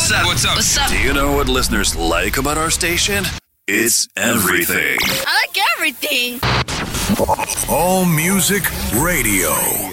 What's up? What's up? What's up? Do you know what listeners like about our station? It's everything. I like everything. All Music Radio.